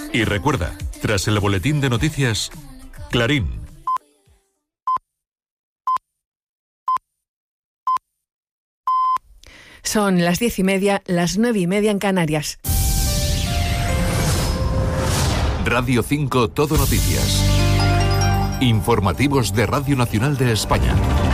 Y recuerda, tras el boletín de noticias, Clarín. Son las 10:30, las 9:30 en Canarias. Radio 5 Todo Noticias. Informativos de Radio Nacional de España.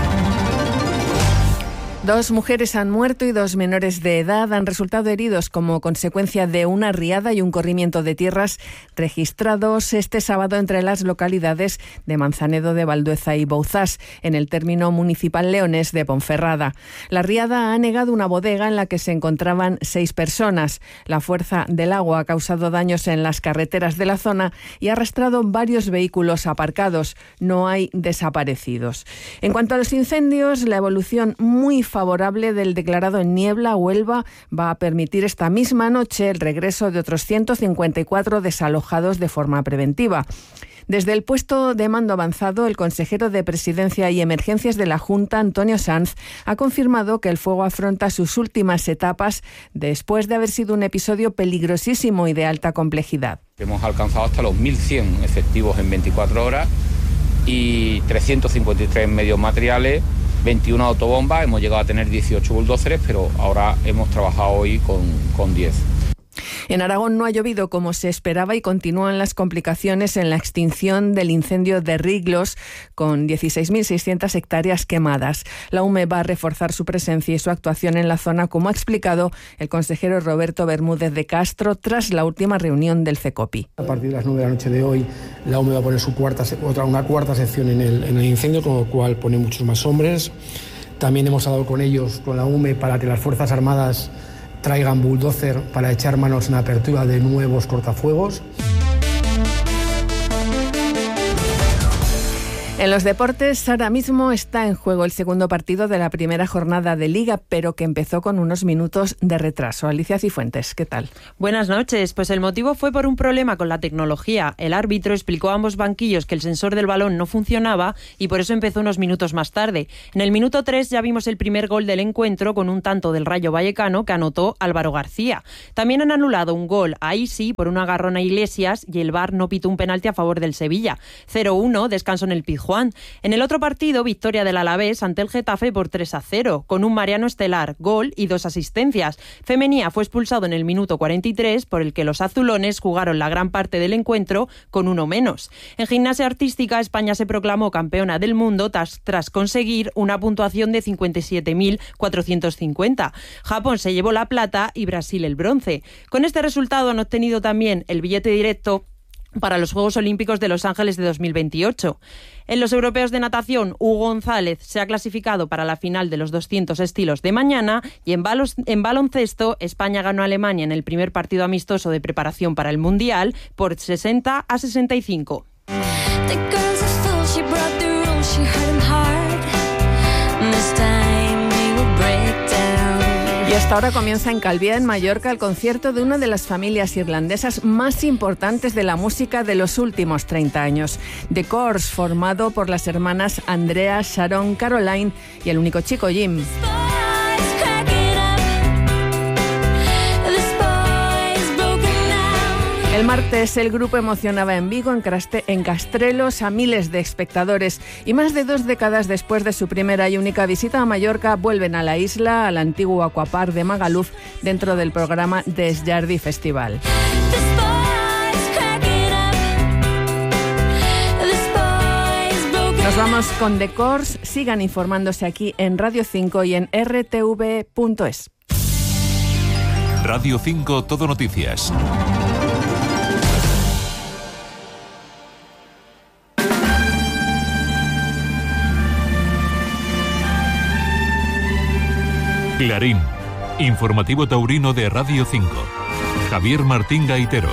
2 mujeres han muerto y 2 menores de edad han resultado heridos como consecuencia de una riada y un corrimiento de tierras registrados este sábado entre las localidades de Manzanedo de Valdueza y Bouzás, en el término municipal leonés de Ponferrada. La riada ha anegado una bodega en la que se encontraban 6 personas. La fuerza del agua ha causado daños en las carreteras de la zona y ha arrastrado varios vehículos aparcados. No hay desaparecidos. En cuanto a los incendios, la evolución muy favorable del declarado en niebla Huelva va a permitir esta misma noche el regreso de otros 154 desalojados de forma preventiva. Desde el puesto de mando avanzado, el consejero de Presidencia y Emergencias de la Junta, Antonio Sanz, ha confirmado que el fuego afronta sus últimas etapas después de haber sido un episodio peligrosísimo y de alta complejidad. Hemos alcanzado hasta los 1.100 efectivos en 24 horas y 353 medios materiales, 21 autobombas, hemos llegado a tener 18 bulldóceres, pero ahora hemos trabajado hoy con 10. En Aragón no ha llovido como se esperaba y continúan las complicaciones en la extinción del incendio de Riglos, con 16.600 hectáreas quemadas. La UME va a reforzar su presencia y su actuación en la zona, como ha explicado el consejero Roberto Bermúdez de Castro tras la última reunión del CECOPI. A partir de las 9 de la noche de hoy, la UME va a poner una cuarta sección en el incendio, con lo cual pone muchos más hombres. También hemos hablado con ellos, con la UME, para que las Fuerzas Armadas traigan bulldozer para echar manos en la apertura de nuevos cortafuegos. En los deportes, ahora mismo está en juego el segundo partido de la primera jornada de Liga, pero que empezó con unos minutos de retraso. Alicia Cifuentes, ¿qué tal? Buenas noches. Pues el motivo fue por un problema con la tecnología. El árbitro explicó a ambos banquillos que el sensor del balón no funcionaba y por eso empezó unos minutos más tarde. En el minuto 3 ya vimos el primer gol del encuentro con un tanto del Rayo Vallecano que anotó Álvaro García. También han anulado un gol a Isi por un agarrón a Iglesias y el VAR no pitó un penalti a favor del Sevilla. 0-1, descanso en el Pizjuán. En el otro partido, victoria del Alavés ante el Getafe por 3-0, con un Mariano Estelar, gol y 2 asistencias. Femenía fue expulsado en el minuto 43, por el que los azulones jugaron la gran parte del encuentro con 1 menos. En gimnasia artística, España se proclamó campeona del mundo tras conseguir una puntuación de 57.450. Japón se llevó la plata y Brasil el bronce. Con este resultado han obtenido también el billete directo para los Juegos Olímpicos de Los Ángeles de 2028. En los europeos de natación, Hugo González se ha clasificado para la final de los 200 estilos de mañana y en baloncesto, España ganó a Alemania en el primer partido amistoso de preparación para el Mundial por 60-65. Y hasta ahora comienza en Calviá, en Mallorca, el concierto de una de las familias irlandesas más importantes de la música de los últimos 30 años. The Corrs, formado por las hermanas Andrea, Sharon, Caroline y el único chico Jim. El martes el grupo emocionaba en Vigo, en Castrelos, a miles de espectadores, y más de 2 décadas después de su primera y única visita a Mallorca vuelven a la isla, al antiguo Aquapark de Magaluf, dentro del programa Desjardí Festival. Nos vamos con The Corrs. Sigan informándose aquí en Radio 5 y en rtv.es. Radio 5 Todo Noticias. Clarín, informativo taurino de Radio 5. Javier Martín Gaitero.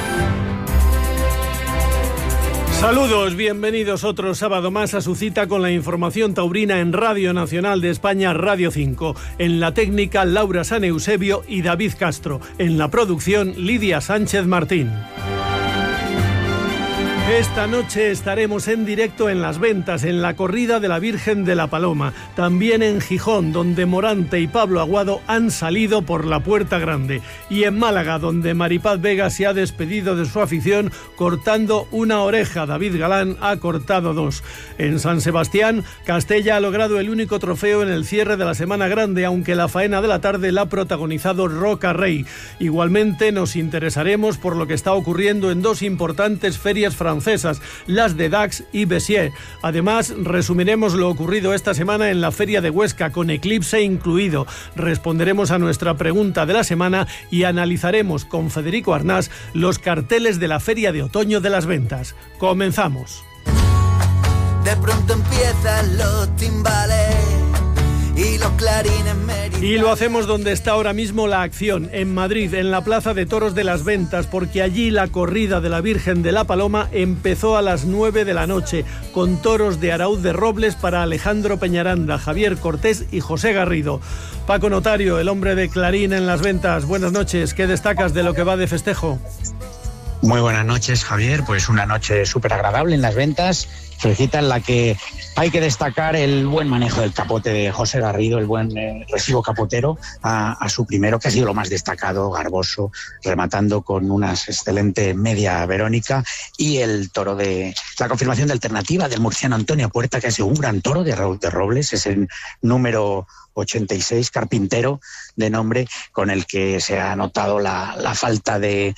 Saludos, bienvenidos otro sábado más a su cita con la información taurina en Radio Nacional de España, Radio 5. En la técnica, Laura San Eusebio y David Castro. En la producción, Lidia Sánchez Martín. Esta noche estaremos en directo en Las Ventas, en la corrida de la Virgen de la Paloma. También en Gijón, donde Morante y Pablo Aguado han salido por la Puerta Grande. Y en Málaga, donde Maripaz Vega se ha despedido de su afición cortando una oreja. David Galán ha cortado 2. En San Sebastián, Castella ha logrado el único trofeo en el cierre de la Semana Grande, aunque la faena de la tarde la ha protagonizado Roca Rey. Igualmente nos interesaremos por lo que está ocurriendo en 2 importantes ferias francesas, las de Dax y Béziers. Además, resumiremos lo ocurrido esta semana en la Feria de Huesca, con eclipse incluido. Responderemos a nuestra pregunta de la semana y analizaremos con Federico Arnás los carteles de la Feria de Otoño de Las Ventas. Comenzamos. De pronto empiezan los timbales y los clarines meridionales. Y lo hacemos donde está ahora mismo la acción, en Madrid, en la Plaza de Toros de Las Ventas, porque allí la corrida de la Virgen de la Paloma empezó a las 9 de la noche, con toros de Araúz de Robles para Alejandro Peñaranda, Javier Cortés y José Garrido. Paco Notario, el hombre de Clarín en Las Ventas, buenas noches. ¿Qué destacas de lo que va de festejo? Muy buenas noches, Javier. Pues una noche súper agradable en Las Ventas, fresquita, en la que hay que destacar el buen manejo del capote de José Garrido, el buen recibo capotero a su primero, que ha sido lo más destacado, garboso, rematando con una excelente media Verónica, y el toro de la confirmación de alternativa del murciano Antonio Puerta, que ha sido un gran toro de Araúz de Robles, es el número 86, carpintero de nombre, con el que se ha notado la falta del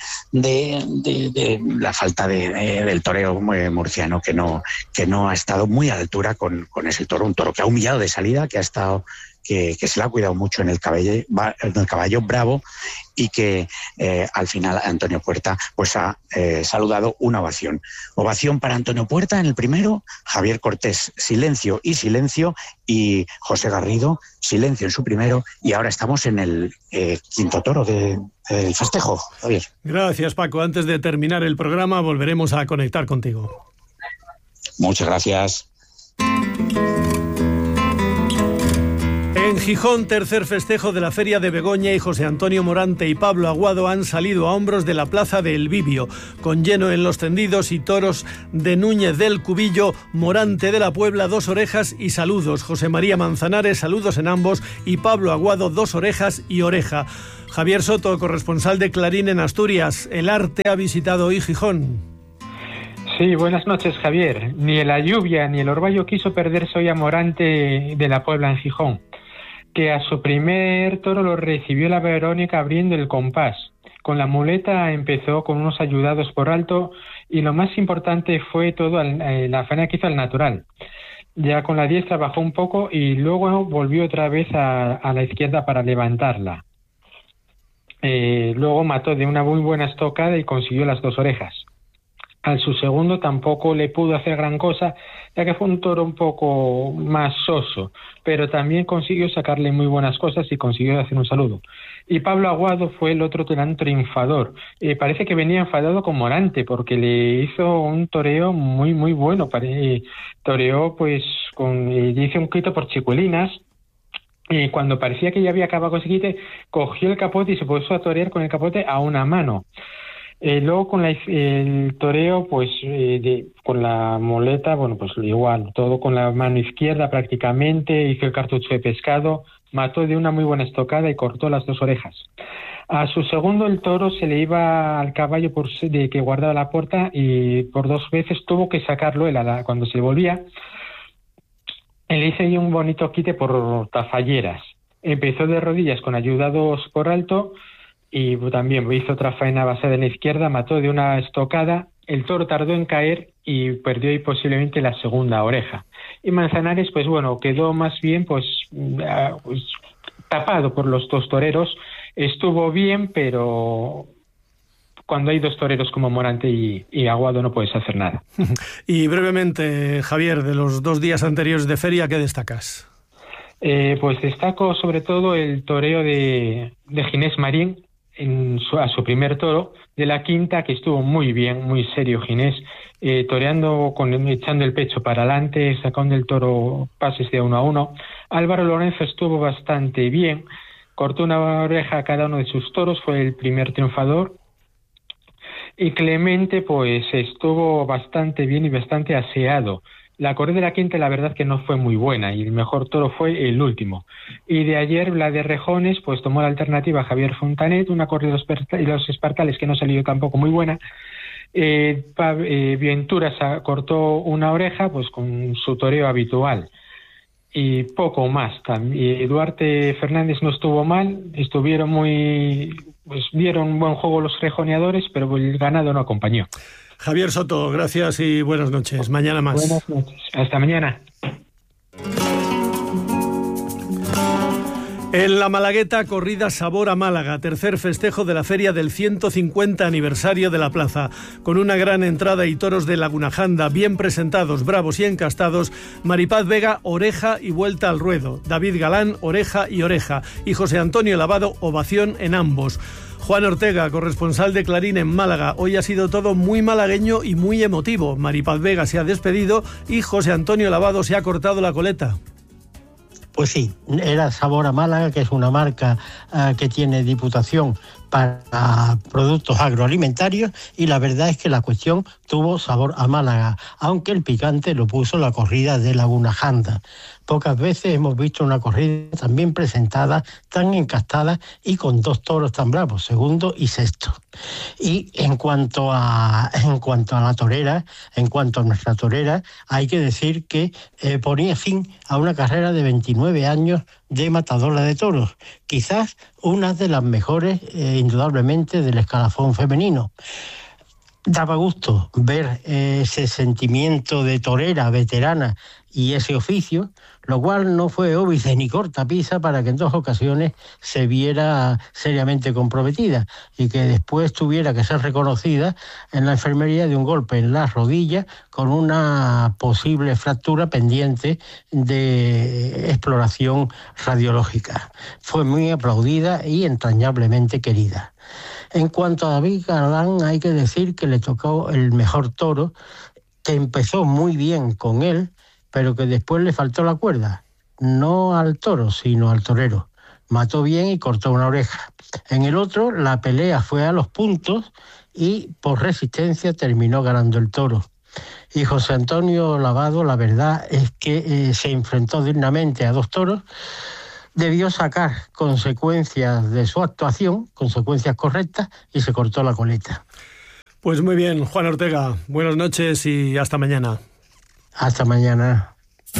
toreo murciano, que no ha estado muy a la altura con ese toro, un toro que ha humillado de salida, que ha estado que se le ha cuidado mucho en el caballo bravo, y que al final Antonio Puerta pues ha saludado una ovación. Ovación para Antonio Puerta en el primero, Javier Cortés silencio, y José Garrido silencio en su primero, y ahora estamos en el quinto toro del festejo, Javier. Gracias, Paco. Antes de terminar el programa volveremos a conectar contigo. Muchas gracias. En Gijón, tercer festejo de la Feria de Begoña, y José Antonio Morante y Pablo Aguado han salido a hombros de la Plaza de El Bibio, con lleno en los tendidos y toros de Núñez del Cubillo, Morante de la Puebla, 2 orejas y saludos. José María Manzanares, saludos en ambos, y Pablo Aguado, 2 orejas y oreja. Javier Soto, corresponsal de Clarín en Asturias, el arte ha visitado hoy Gijón. Sí, buenas noches, Javier. Ni la lluvia ni el orvallo quiso perderse hoy a Morante de la Puebla en Gijón, que a su primer toro lo recibió la Verónica abriendo el compás. Con la muleta empezó con unos ayudados por alto, y lo más importante fue todo la faena que hizo al natural. Ya con la diestra bajó un poco y luego volvió otra vez a la izquierda para levantarla. Luego mató de una muy buena estocada y consiguió las 2 orejas. Al su segundo tampoco le pudo hacer gran cosa, ya que fue un toro un poco más soso, pero también consiguió sacarle muy buenas cosas y consiguió hacer un saludo. Y Pablo Aguado fue el otro gran triunfador. Parece que venía enfadado con Morante, porque le hizo un toreo muy muy bueno. Toreó pues le hizo un quito por chicuelinas, y cuando parecía que ya había acabado con ese quite, cogió el capote y se puso a torear con el capote a una mano. Luego con el toreo, pues con la muleta, bueno, pues igual, todo con la mano izquierda prácticamente, hizo el cartucho de pescado, mató de una muy buena estocada y cortó las 2 orejas. A su segundo el toro se le iba al caballo de que guardaba la puerta, y por 2 veces tuvo que sacarlo cuando se volvía. Le hice ahí un bonito quite por tafalleras. Empezó de rodillas con ayudados por alto, y también hizo otra faena basada en la izquierda, mató de una estocada, el toro tardó en caer y perdió ahí posiblemente la segunda oreja. Y Manzanares, pues bueno, quedó más bien pues tapado por los 2 toreros, estuvo bien, pero cuando hay 2 toreros como Morante y Aguado no puedes hacer nada. Y brevemente, Javier, de los 2 días anteriores de feria, ¿qué destacas? Pues destaco sobre todo el toreo de Ginés Marín, a su primer toro de la quinta, que estuvo muy bien, muy serio Ginés, toreando echando el pecho para adelante, sacando el toro pases de 1 a 1. Álvaro Lorenzo estuvo bastante bien, cortó una oreja a cada uno de sus toros, fue el primer triunfador. Y Clemente pues estuvo bastante bien y bastante aseado. La corrida de la quinta la verdad que no fue muy buena y el mejor toro fue el último. Y de ayer la de Rejones pues tomó la alternativa Javier Fontanet, una corrida de los Espartales que no salió tampoco muy buena. Ventura cortó una oreja pues con su toreo habitual y poco más. Duarte Fernández no estuvo mal, estuvieron dieron buen juego los rejoneadores, pero el ganado no acompañó. Javier Soto, gracias y buenas noches. Mañana más. Buenas noches. Hasta mañana. En la Malagueta, corrida Sabor a Málaga, tercer festejo de la feria del 150 aniversario de la plaza. Con una gran entrada y toros de Lagunajanda bien presentados, bravos y encastados, Maripaz Vega, oreja y vuelta al ruedo. David Galán, oreja y oreja. Y José Antonio Lavado, ovación en ambos. Juan Ortega, corresponsal de Clarín en Málaga. Hoy ha sido todo muy malagueño y muy emotivo. Maripaz Vega se ha despedido y José Antonio Lavado se ha cortado la coleta. Pues sí, era Sabor a Málaga, que es una marca que tiene Diputación para productos agroalimentarios, y la verdad es que la cuestión tuvo sabor a Málaga, aunque el picante lo puso la corrida de Lagunajanda. Pocas veces hemos visto una corrida tan bien presentada, tan encastada y con dos toros tan bravos, segundo y sexto. Y en cuanto a la torera, en cuanto a nuestra torera, hay que decir que ponía fin a una carrera de 29 años de matadora de toros, quizás una de las mejores, indudablemente, del escalafón femenino. Daba gusto ver ese sentimiento de torera veterana y ese oficio, lo cual no fue óbice ni cortapisa para que en dos ocasiones se viera seriamente comprometida y que después tuviera que ser reconocida en la enfermería de un golpe en la rodilla con una posible fractura pendiente de exploración radiológica. Fue muy aplaudida y entrañablemente querida. En cuanto a David Galán, hay que decir que le tocó el mejor toro, que empezó muy bien con él, pero que después le faltó la cuerda, no al toro, sino al torero. Mató bien y cortó una oreja. En el otro, la pelea fue a los puntos y por resistencia terminó ganando el toro. Y José Antonio Lavado, la verdad es que se enfrentó dignamente a dos toros, debió sacar consecuencias de su actuación, consecuencias correctas, y se cortó la coleta. Pues muy bien, Juan Ortega, buenas noches y hasta mañana. Hasta mañana.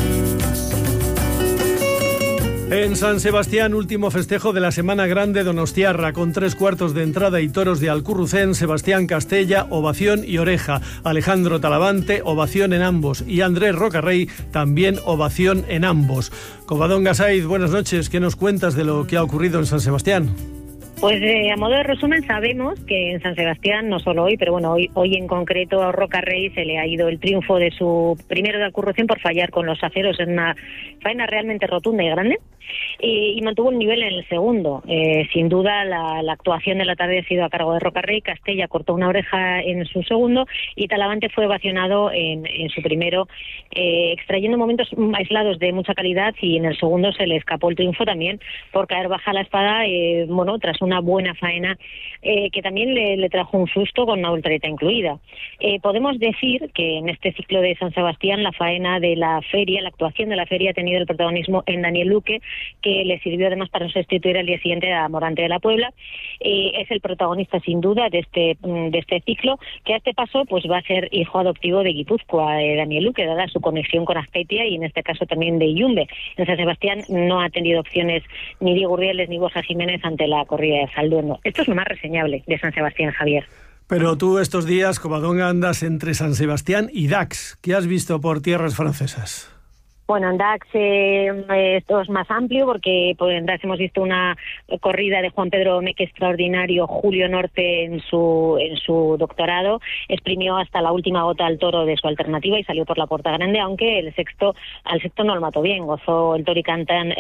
En San Sebastián, último festejo de la Semana Grande donostiarra, con 3/4 de entrada y toros de Alcurrucén, Sebastián Castella, ovación y oreja, Alejandro Talavante, ovación en ambos, y Andrés Rocarrey, también ovación en ambos. Covadonga Saiz, buenas noches, ¿qué nos cuentas de lo que ha ocurrido en San Sebastián? Pues a modo de resumen, sabemos que en San Sebastián, no solo hoy, pero bueno, hoy en concreto a Rocarrey se le ha ido el triunfo de su primero de Alcurrucén por fallar con los aceros en una faena realmente rotunda y grande, y mantuvo el nivel en el segundo. Sin duda la actuación de la tarde ha sido a cargo de Rocarrey. Castella cortó una oreja en su segundo y Talavante fue ovacionado en su primero, extrayendo momentos aislados de mucha calidad, y en el segundo se le escapó el triunfo también por caer baja la espada, tras una buena faena que también le trajo un susto con una voltereta incluida. Podemos decir que en este ciclo de San Sebastián la faena de la feria, la actuación de la feria ha tenido el protagonismo en Daniel Luque, que le sirvió además para sustituir al día siguiente a Morante de la Puebla. Es el protagonista sin duda de este ciclo, que a este paso pues va a ser hijo adoptivo de Guipúzcoa, Daniel Luque, dada su conexión con Azpeitia y en este caso también de Yumbe. En San Sebastián no ha tenido opciones ni Diego Urrieles ni Borja Jiménez ante la corrida de Salduendo. Esto es lo más reseñable de San Sebastián, Javier. Pero tú estos días, Covadonga, andas entre San Sebastián y Dax. ¿Qué has visto por tierras francesas? Bueno, en Dax esto es más amplio porque en Dax hemos visto una corrida de Juan Pedro Meque extraordinario. Julio Norte en su doctorado exprimió hasta la última gota al toro de su alternativa y salió por la puerta grande, aunque al sexto no lo mató bien. Gozó el toricantano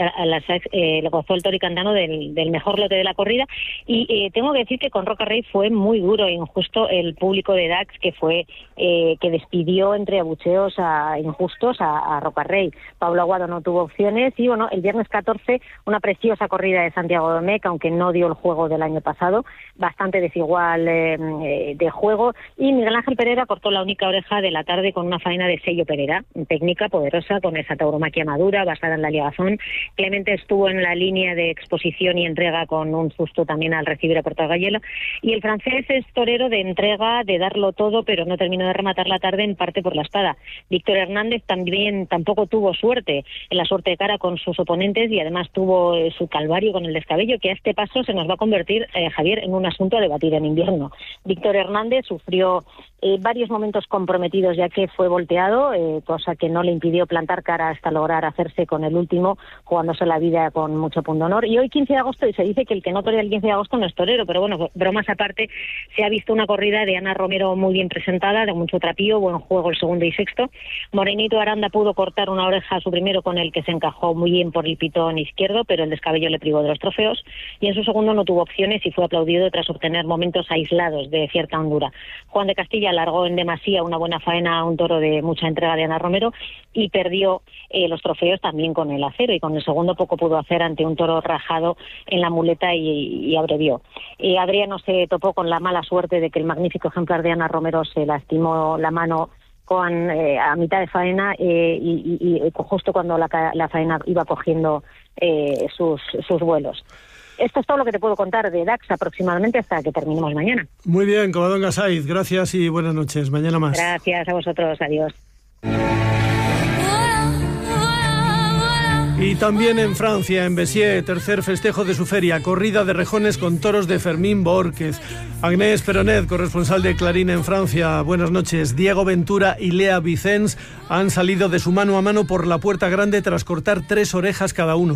del mejor lote de la corrida, y tengo que decir que con Rocarrey fue muy duro e injusto el público de Dax, que despidió entre abucheos injustos a Rocarrey. hoy Pablo Aguado no tuvo opciones. Y bueno, el viernes 14, una preciosa corrida de Santiago Domecq, aunque no dio el juego del año pasado, bastante desigual de juego. Y Miguel Ángel Pereira cortó la única oreja de la tarde con una faena de Sello Pereira, técnica poderosa con esa tauromaquia madura basada en la ligazón. Clemente estuvo en la línea de exposición y entrega con un susto también al recibir a Puerto Gallelo. Y el francés es torero de entrega, de darlo todo, pero no terminó de rematar la tarde, en parte por la espada. Víctor Hernández tampoco tuvo suerte en la suerte de cara con sus oponentes, y además tuvo su calvario con el descabello, que a este paso se nos va a convertir, Javier, en un asunto a debatir en invierno. Víctor Hernández sufrió varios momentos comprometidos, ya que fue volteado, cosa que no le impidió plantar cara hasta lograr hacerse con el último, jugándose la vida con mucho pundonor. Y hoy, 15 de agosto, y se dice que el que no torea el 15 de agosto no es torero, pero bueno, bromas aparte, se ha visto una corrida de Ana Romero muy bien presentada, de mucho trapío, buen juego el segundo y sexto. Morenito Aranda pudo cortar una oreja a su primero, con el que se encajó muy bien por el pitón izquierdo, pero el descabello le privó de los trofeos, y en su segundo no tuvo opciones y fue aplaudido tras obtener momentos aislados de cierta hondura. Juan de Castilla alargó en demasía una buena faena a un toro de mucha entrega de Ana Romero y perdió los trofeos también con el acero, y con el segundo poco pudo hacer ante un toro rajado en la muleta y abrevió. Adriano se topó con la mala suerte de que el magnífico ejemplar de Ana Romero se lastimó la mano a mitad de faena, y justo cuando la faena iba cogiendo sus vuelos. Esto es todo lo que te puedo contar de Dax aproximadamente hasta que terminemos mañana. Muy bien, Covadonga Saiz, gracias y buenas noches. Mañana más. Gracias a vosotros, adiós. Y también en Francia, en Béziers, tercer festejo de su feria, corrida de rejones con toros de Fermín Bórquez. Agnès Peronet, corresponsal de Clarín en Francia, buenas noches. Diego Ventura y Lea Vicens han salido de su mano a mano por la Puerta Grande tras cortar 3 orejas cada uno.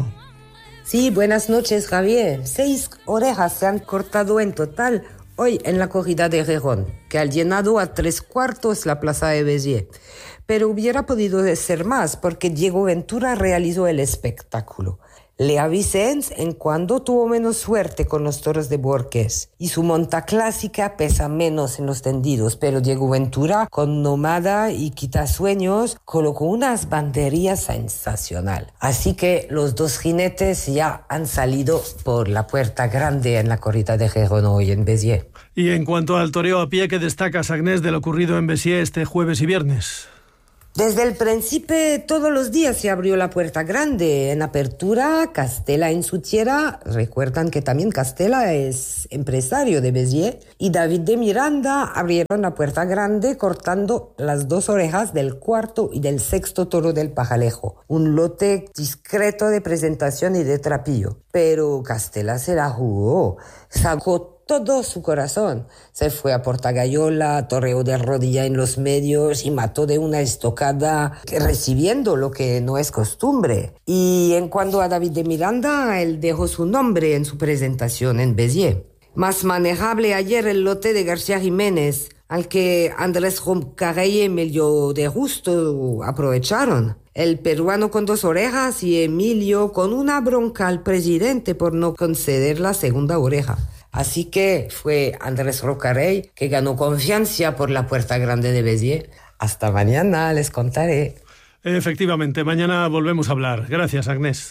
Sí, buenas noches, Javier. 6 orejas se han cortado en total hoy en la corrida de Rejón, que ha llenado a 3/4 la plaza de Béziers. Pero hubiera podido ser más, porque Diego Ventura realizó el espectáculo. Lea Vicens, en cuando tuvo menos suerte con los toros de Bórquez, y su monta clásica pesa menos en los tendidos, pero Diego Ventura, con Nómada y Quitasueños, colocó unas banderías sensacional. Así que los 2 jinetes ya han salido por la Puerta Grande en la corrida de Gijón hoy en Béziers. Y en cuanto al toreo a pie, ¿qué destacas, Agnès, de lo ocurrido en Béziers este jueves y viernes? Desde el principio, todos los días se abrió la Puerta Grande. En apertura, Castella en su tierra. Recuerdan que también Castella es empresario de Béziers. Y David de Miranda abrieron la Puerta Grande cortando las 2 orejas del 4º y del 6º toro del Pajalejo. Un lote discreto de presentación y de trapillo. Pero Castella se la jugó. Sacó todo su corazón. Se fue a Portagayola, toreó de rodilla en los medios y mató de una estocada, recibiendo lo que no es costumbre. Y en cuanto a David de Miranda, él dejó su nombre en su presentación en Béziers. Más manejable ayer el lote de García Jiménez, al que Andrés Romcarey y Emilio de Justo aprovecharon. El peruano con 2 orejas y Emilio con una bronca al presidente por no conceder la segunda oreja. Así que fue Andrés Rocarey que ganó confianza por la Puerta Grande de Béziers. Hasta mañana, les contaré. Efectivamente, mañana volvemos a hablar. Gracias, Agnès.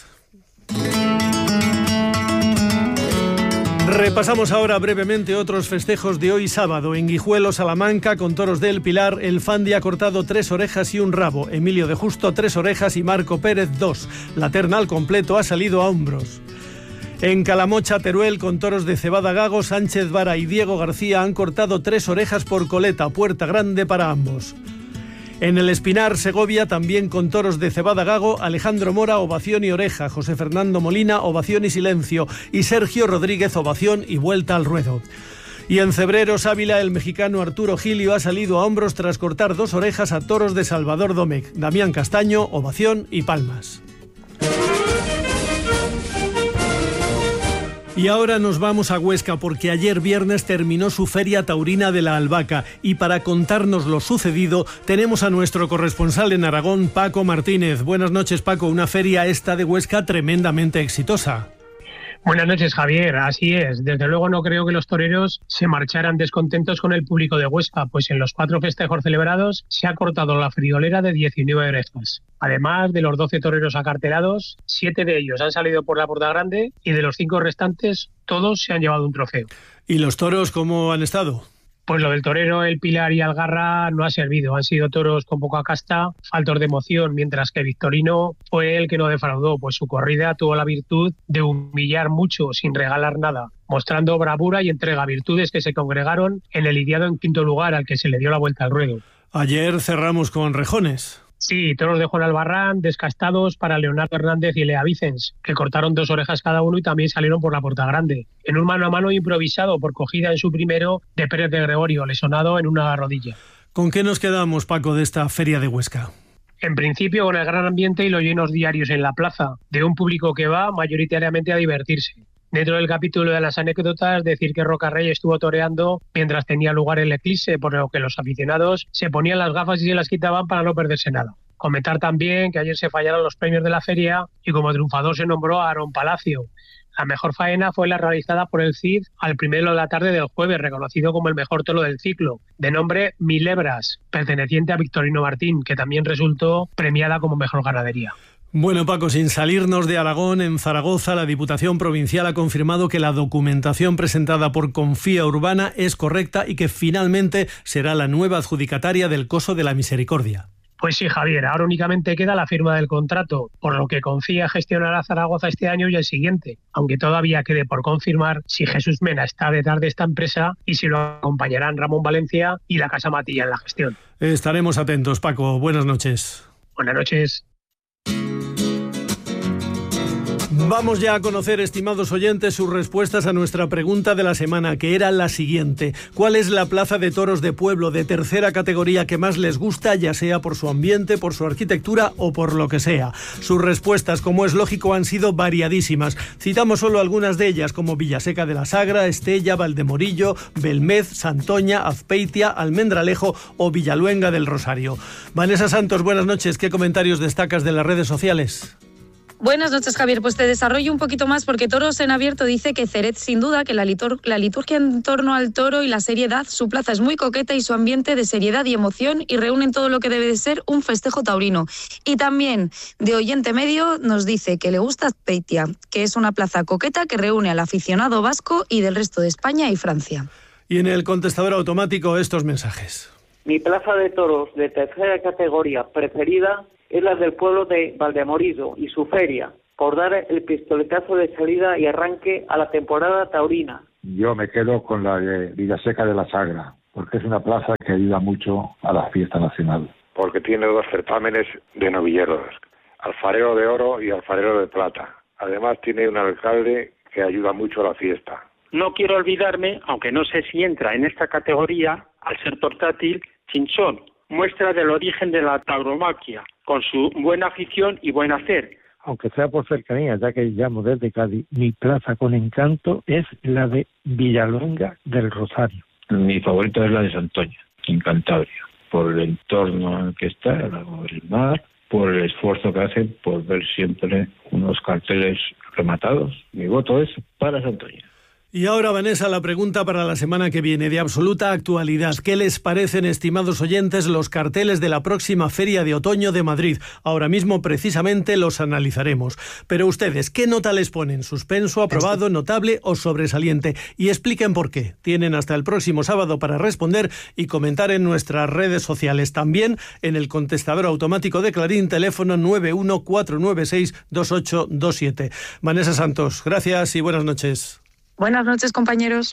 Repasamos ahora brevemente otros festejos de hoy sábado. En Guijuelo, Salamanca, con toros del Pilar, el Fandi ha cortado 3 orejas y un rabo. Emilio de Justo 3 orejas y Marco Pérez 2. La terna al completo ha salido a hombros. En Calamocha, Teruel, con toros de Cebada Gago, Sánchez Vara y Diego García han cortado 3 orejas por coleta, Puerta Grande para ambos. En el Espinar, Segovia, también con toros de Cebada Gago, Alejandro Mora, ovación y oreja, José Fernando Molina, ovación y silencio, y Sergio Rodríguez, ovación y vuelta al ruedo. Y en Cebreros, Ávila, el mexicano Arturo Gilio ha salido a hombros tras cortar 2 orejas a toros de Salvador Domecq, Damián Castaño, ovación y palmas. Y ahora nos vamos a Huesca, porque ayer viernes terminó su Feria Taurina de la Albahaca, y para contarnos lo sucedido tenemos a nuestro corresponsal en Aragón, Paco Martínez. Buenas noches, Paco. Una feria esta de Huesca tremendamente exitosa. Buenas noches, Javier. Así es. Desde luego no creo que los toreros se marcharan descontentos con el público de Huesca, pues en los 4 festejos celebrados se ha cortado la friolera de 19 orejas. Además de los 12 toreros acartelados, 7 de ellos han salido por la Puerta Grande y de los 5 restantes, todos se han llevado un trofeo. ¿Y los toros cómo han estado? Pues lo del torero, el Pilar y Algarra no ha servido. Han sido toros con poca casta, faltos de emoción, mientras que Victorino fue el que no defraudó, pues su corrida tuvo la virtud de humillar mucho sin regalar nada, mostrando bravura y entrega, virtudes que se congregaron en el lidiado en 5º lugar, al que se le dio la vuelta al ruedo. Ayer cerramos con rejones. Sí, toros de Juan Albarrán, descastados para Leonardo Hernández y Lea Vicens, que cortaron 2 orejas cada uno y también salieron por la Puerta Grande. En un mano a mano improvisado por cogida en su primero de Pérez de Gregorio, lesionado en una rodilla. ¿Con qué nos quedamos, Paco, de esta feria de Huesca? En principio, con el gran ambiente y los llenos diarios en la plaza, de un público que va mayoritariamente a divertirse. Dentro del capítulo de las anécdotas, decir que Rocarrey estuvo toreando mientras tenía lugar el eclipse, por lo que los aficionados se ponían las gafas y se las quitaban para no perderse nada. Comentar también que ayer se fallaron los premios de la feria y como triunfador se nombró a Aarón Palacio. La mejor faena fue la realizada por el Cid al 1:00 de la tarde del jueves, reconocido como el mejor toro del ciclo, de nombre Milebras, perteneciente a Victorino Martín, que también resultó premiada como mejor ganadería. Bueno, Paco, sin salirnos de Aragón, en Zaragoza la Diputación Provincial ha confirmado que la documentación presentada por Confía Urbana es correcta y que finalmente será la nueva adjudicataria del Coso de la Misericordia. Pues sí, Javier, ahora únicamente queda la firma del contrato, por lo que Confía gestionará Zaragoza este año y el siguiente, aunque todavía quede por confirmar si Jesús Mena está detrás de esta empresa y si lo acompañarán Ramón Valencia y la Casa Matilla en la gestión. Estaremos atentos, Paco. Buenas noches. Buenas noches. Vamos ya a conocer, estimados oyentes, sus respuestas a nuestra pregunta de la semana, que era la siguiente. ¿Cuál es la plaza de toros de pueblo de tercera categoría que más les gusta, ya sea por su ambiente, por su arquitectura o por lo que sea? Sus respuestas, como es lógico, han sido variadísimas. Citamos solo algunas de ellas, como Villaseca de la Sagra, Estella, Valdemorillo, Belmez, Santoña, Azpeitia, Almendralejo o Villaluenga del Rosario. Vanessa Santos, buenas noches. ¿Qué comentarios destacas de las redes sociales? Buenas noches, Javier. Pues te desarrollo un poquito más porque Toros en Abierto dice que Ceret, sin duda, que la liturgia en torno al toro y la seriedad, su plaza es muy coqueta y su ambiente de seriedad y emoción y reúnen todo lo que debe de ser un festejo taurino. Y también, de oyente medio, nos dice que le gusta Azpeitia, que es una plaza coqueta que reúne al aficionado vasco y del resto de España y Francia. Y en el contestador automático estos mensajes. Mi plaza de toros de tercera categoría preferida es la del pueblo de Valdemorillo y su feria, por dar el pistoletazo de salida y arranque a la temporada taurina. Yo me quedo con la de Villaseca de la Sagra, porque es una plaza que ayuda mucho a la fiesta nacional. Porque tiene 2 certámenes de novilleros, alfarero de oro y alfarero de plata. Además tiene un alcalde que ayuda mucho a la fiesta. No quiero olvidarme, aunque no sé si entra en esta categoría, al ser portátil, Chinchón, muestra del origen de la tauromaquia, con su buena afición y buen hacer. Aunque sea por cercanía, ya que llamo desde Cádiz, mi plaza con encanto es la de Villaluenga del Rosario. Mi favorita es la de Santoña, en Cantabria, por el entorno en el que está, el mar, por el esfuerzo que hacen por ver siempre unos carteles rematados. Mi voto es para Santoña. Y ahora, Vanessa, la pregunta para la semana que viene, de absoluta actualidad. ¿Qué les parecen, estimados oyentes, los carteles de la próxima Feria de Otoño de Madrid? Ahora mismo, precisamente, los analizaremos. Pero ustedes, ¿qué nota les ponen? ¿Suspenso, aprobado, notable o sobresaliente? Y expliquen por qué. Tienen hasta el próximo sábado para responder y comentar en nuestras redes sociales. También en el contestador automático de Clarín, teléfono 914962827. Vanessa Santos, gracias y buenas noches. Buenas noches, compañeros.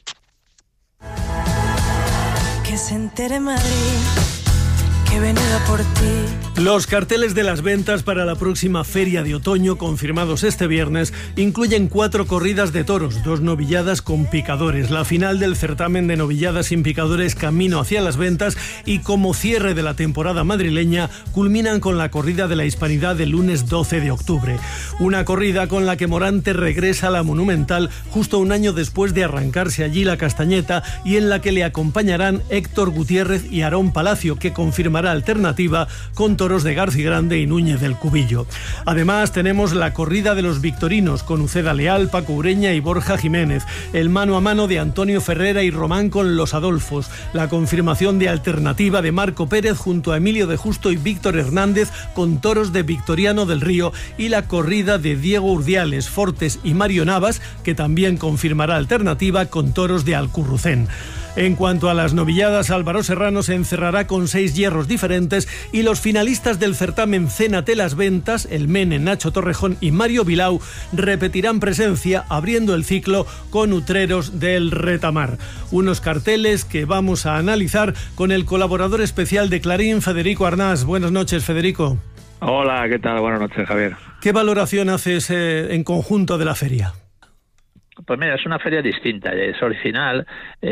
Que se entere Madrid, que he venido por ti. Los carteles de las ventas para la próxima Feria de Otoño, confirmados este viernes, incluyen 4 corridas de toros, 2 novilladas con picadores, la final del certamen de novilladas sin picadores camino hacia las ventas y, como cierre de la temporada madrileña, culminan con la corrida de la Hispanidad del lunes 12 de octubre. Una corrida con la que Morante regresa a la Monumental justo un año después de arrancarse allí la castañeta y en la que le acompañarán Héctor Gutiérrez y Aarón Palacio, que confirmarán confirmará alternativa con toros de Garcigrande y Núñez del Cubillo. Además, tenemos la corrida de los victorinos con Uceda Leal, Paco Ureña y Borja Jiménez, el mano a mano de Antonio Ferrera y Román con los Adolfos, la confirmación de alternativa de Marco Pérez junto a Emilio de Justo y Víctor Hernández con toros de Victoriano del Río y la corrida de Diego Urdiales, Fortes y Mario Navas, que también confirmará alternativa con toros de Alcurrucén. En cuanto a las novilladas, Álvaro Serrano se encerrará con 6 hierros diferentes y los finalistas del certamen Cénate las Ventas, el Mene, Nacho Torrejón y Mario Vilau, repetirán presencia abriendo el ciclo con Utreros del Retamar. Unos carteles que vamos a analizar con el colaborador especial de Clarín, Federico Arnás. Buenas noches, Federico. Hola, ¿qué tal? Buenas noches, Javier. ¿Qué valoración haces en conjunto de la feria? Pues mira, es una feria distinta, es original.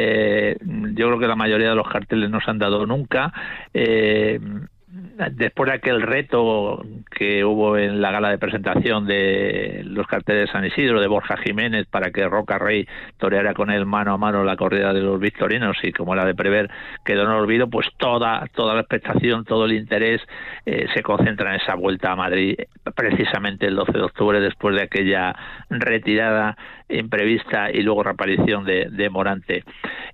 Yo creo que la mayoría de los carteles no se han dado nunca. Después de aquel reto que hubo en la gala de presentación de los carteles de San Isidro, de Borja Jiménez, para que Roca Rey toreara con él mano a mano la corrida de los victorinos, y como era de prever quedó en olvido, pues toda la expectación, todo el interés se concentra en esa vuelta a Madrid, precisamente el 12 de octubre, después de aquella retirada imprevista y luego reaparición de Morante.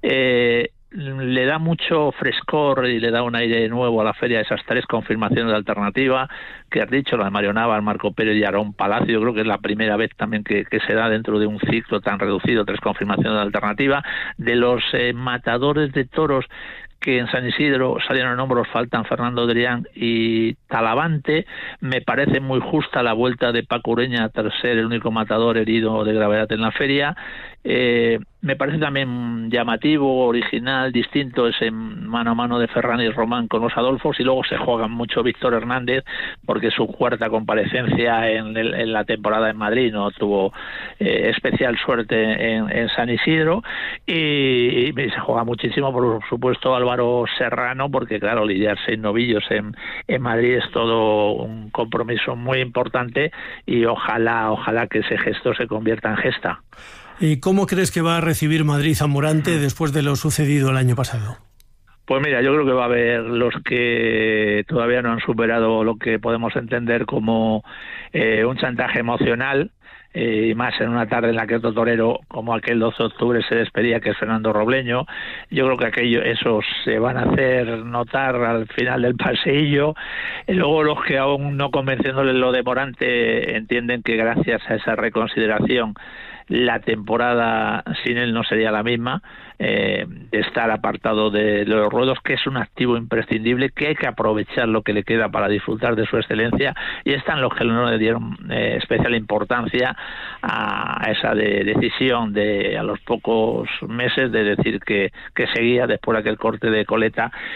Le da mucho frescor y le da un aire nuevo a la feria esas 3 confirmaciones de alternativa que has dicho, la de Mario Navas, Marco Pérez y Aarón Palacio. Yo creo que es la primera vez también que se da dentro de un ciclo tan reducido 3 confirmaciones de alternativa. De los matadores de toros que en San Isidro salieron en hombros, faltan Fernando Adrián y Talavante. Me parece muy justa la vuelta de Paco Ureña tras ser el único matador herido de gravedad en la feria. Me parece también llamativo, original, distinto ese mano a mano de Ferran y Román con los Adolfos, y luego se juegan mucho Víctor Hernández porque su 4ª comparecencia en la temporada en Madrid no tuvo especial suerte en San Isidro, y se juega muchísimo por supuesto Álvaro Serrano, porque claro, lidiar 6 novillos en Madrid es todo un compromiso muy importante, y ojalá que ese gesto se convierta en gesta. ¿Y cómo crees que va a recibir Madrid a Morante después de lo sucedido el año pasado? Pues mira, yo creo que va a haber los que todavía no han superado lo que podemos entender como un chantaje emocional, y más en una tarde en la que otro torero como aquel 12 de octubre se despedía, que es Fernando Robleño. Yo creo que esos se van a hacer notar al final del paseillo. Y luego los que aún no convenciéndoles lo de Morante entienden que gracias a esa reconsideración la temporada sin él no sería la misma, de estar apartado de los ruedos, que es un activo imprescindible, que hay que aprovechar lo que le queda para disfrutar de su excelencia, y están los que no le dieron especial importancia a esa decisión a los pocos meses de decir que seguía después de aquel corte de coleta